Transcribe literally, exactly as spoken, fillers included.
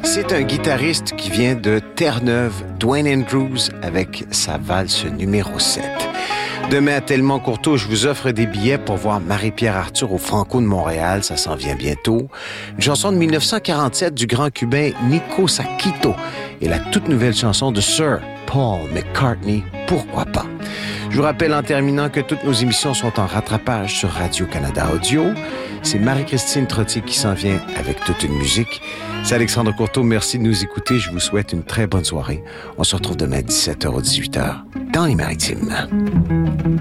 C'est un guitariste qui vient de Terre-Neuve, Dwayne Andrews, avec sa valse numéro sept. Demain à Tellement Courteau, je vous offre des billets pour voir Marie-Pierre Arthur au Franco de Montréal. Ça s'en vient bientôt. Une chanson de mille neuf cent quarante-sept du grand cubain Nico Saquito et la toute nouvelle chanson de Sir Paul McCartney, Pourquoi pas? Je vous rappelle en terminant que toutes nos émissions sont en rattrapage sur Radio-Canada Audio. C'est Marie-Christine Trottier qui s'en vient avec toute une musique. C'est Alexandre Courteau. Merci de nous écouter. Je vous souhaite une très bonne soirée. On se retrouve demain à dix-sept heures ou dix-huit heures dans les Maritimes.